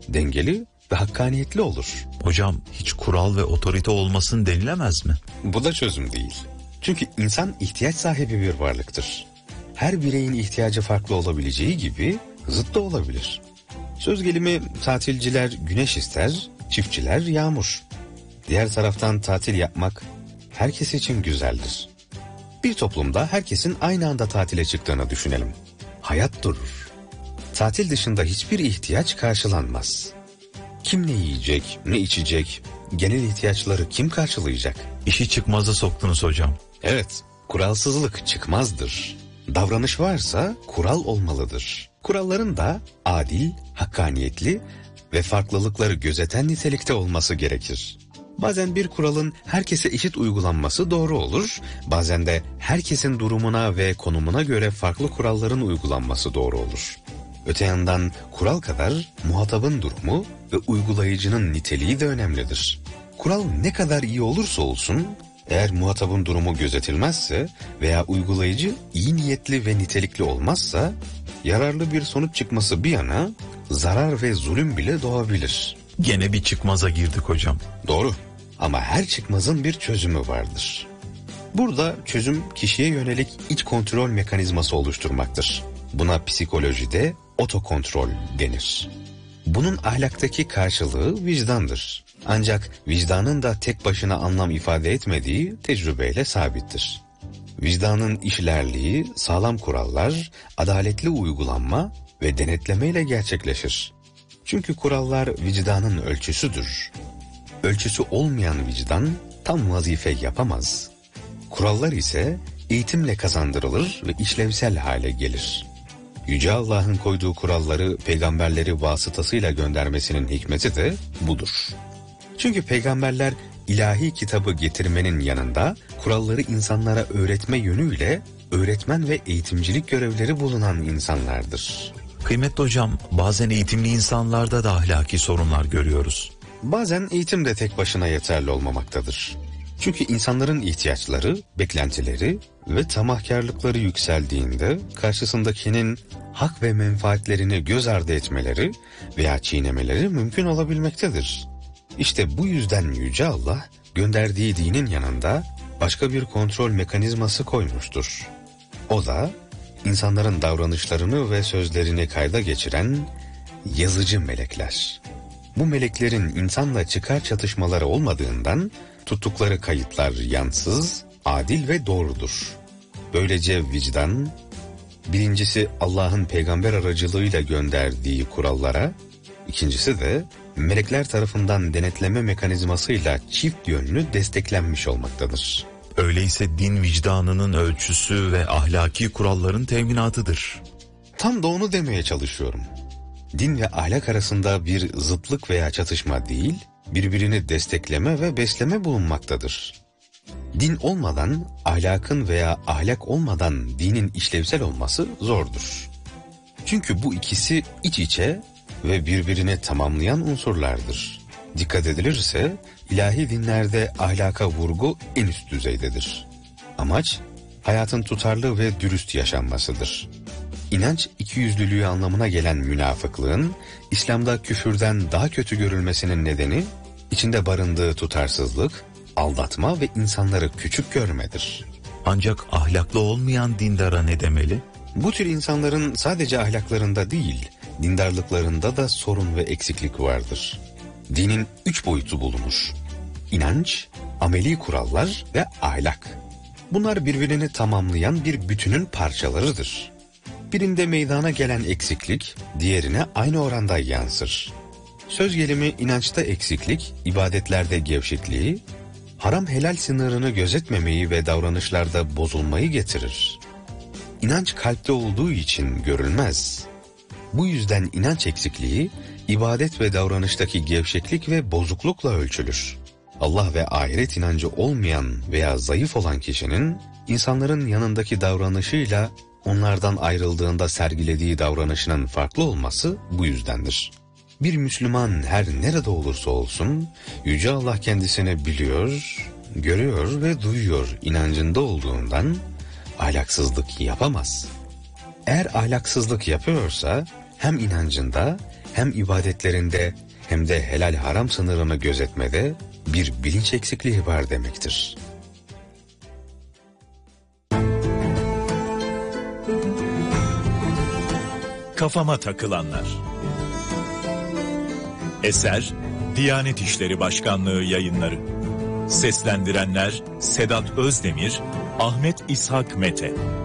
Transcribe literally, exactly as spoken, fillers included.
dengeli ve hakkaniyetli olur. Hocam hiç kural ve otorite olmasın denilemez mi? Bu da çözüm değil. Çünkü insan ihtiyaç sahibi bir varlıktır. Her bireyin ihtiyacı farklı olabileceği gibi zıt da olabilir. Söz gelimi tatilciler güneş ister, çiftçiler yağmur. Diğer taraftan tatil yapmak herkes için güzeldir. Bir toplumda herkesin aynı anda tatile çıktığını düşünelim. Hayat durur. Tatil dışında hiçbir ihtiyaç karşılanmaz. Kim ne yiyecek, ne içecek, genel ihtiyaçları kim karşılayacak? İşi çıkmaza soktunuz hocam. Evet, kuralsızlık çıkmazdır. Davranış varsa kural olmalıdır. Kuralların da adil, hakkaniyetli ve farklılıkları gözeten nitelikte olması gerekir. Bazen bir kuralın herkese eşit uygulanması doğru olur, bazen de herkesin durumuna ve konumuna göre farklı kuralların uygulanması doğru olur. Öte yandan kural kadar muhatabın durumu ve uygulayıcının niteliği de önemlidir. Kural ne kadar iyi olursa olsun, eğer muhatabın durumu gözetilmezse veya uygulayıcı iyi niyetli ve nitelikli olmazsa, yararlı bir sonuç çıkması bir yana, zarar ve zulüm bile doğabilir. Gene bir çıkmaza girdik hocam. Doğru, ama her çıkmazın bir çözümü vardır. Burada çözüm kişiye yönelik iç kontrol mekanizması oluşturmaktır. Buna psikolojide otokontrol denir. Bunun ahlaktaki karşılığı vicdandır. Ancak vicdanın da tek başına anlam ifade etmediği tecrübeyle sabittir. Vicdanın işlerliği, sağlam kurallar, adaletli uygulanma ve denetlemeyle gerçekleşir. Çünkü kurallar vicdanın ölçüsüdür. Ölçüsü olmayan vicdan tam vazife yapamaz. Kurallar ise eğitimle kazandırılır ve işlevsel hale gelir. Yüce Allah'ın koyduğu kuralları peygamberleri vasıtasıyla göndermesinin hikmeti de budur. Çünkü peygamberler ilahi kitabı getirmenin yanında kuralları insanlara öğretme yönüyle öğretmen ve eğitimcilik görevleri bulunan insanlardır. Kıymetli hocam, bazen eğitimli insanlarda da ahlaki sorunlar görüyoruz. Bazen eğitim de tek başına yeterli olmamaktadır. Çünkü insanların ihtiyaçları, beklentileri ve tamahkarlıkları yükseldiğinde karşısındakinin hak ve menfaatlerini göz ardı etmeleri veya çiğnemeleri mümkün olabilmektedir. İşte bu yüzden Yüce Allah gönderdiği dinin yanında başka bir kontrol mekanizması koymuştur. O da insanların davranışlarını ve sözlerini kayda geçiren yazıcı melekler. Bu meleklerin insanla çıkar çatışmaları olmadığından tuttukları kayıtlar yansız, adil ve doğrudur. Böylece vicdan, birincisi Allah'ın peygamber aracılığıyla gönderdiği kurallara, ikincisi de melekler tarafından denetleme mekanizmasıyla çift yönlü desteklenmiş olmaktadır. Öyleyse din vicdanının ölçüsü ve ahlaki kuralların teminatıdır. Tam da onu demeye çalışıyorum. Din ve ahlak arasında bir zıtlık veya çatışma değil, birbirini destekleme ve besleme bulunmaktadır. Din olmadan ahlakın veya ahlak olmadan dinin işlevsel olması zordur. Çünkü bu ikisi iç içe ve birbirini tamamlayan unsurlardır. Dikkat edilirse ilahi dinlerde ahlaka vurgu en üst düzeydedir. Amaç hayatın tutarlı ve dürüst yaşanmasıdır. İnanç ikiyüzlülüğü anlamına gelen münafıklığın İslam'da küfürden daha kötü görülmesinin nedeni içinde barındığı tutarsızlık, aldatma ve insanları küçük görmedir. Ancak ahlaklı olmayan dindara ne demeli? Bu tür insanların sadece ahlaklarında değil, dindarlıklarında da sorun ve eksiklik vardır. Dinin üç boyutu bulunur. İnanç, ameli kurallar ve ahlak. Bunlar birbirini tamamlayan bir bütünün parçalarıdır. Birinde meydana gelen eksiklik, diğerine aynı oranda yansır. Söz gelimi inançta eksiklik, ibadetlerde gevşekliği, haram helal sınırını gözetmemeyi ve davranışlarda bozulmayı getirir. İnanç kalpte olduğu için görülmez. Bu yüzden inanç eksikliği, ibadet ve davranıştaki gevşeklik ve bozuklukla ölçülür. Allah ve ahiret inancı olmayan veya zayıf olan kişinin, insanların yanındaki davranışıyla onlardan ayrıldığında sergilediği davranışının farklı olması bu yüzdendir. Bir Müslüman her nerede olursa olsun, Yüce Allah kendisini biliyor, görüyor ve duyuyor inancında olduğundan ahlaksızlık yapamaz. Eğer ahlaksızlık yapıyorsa hem inancında hem ibadetlerinde hem de helal haram sınırını gözetmede bir bilinç eksikliği var demektir. Kafama takılanlar. Eser Diyanet İşleri Başkanlığı Yayınları. Seslendirenler Sedat Özdemir, Ahmet İshak Mete.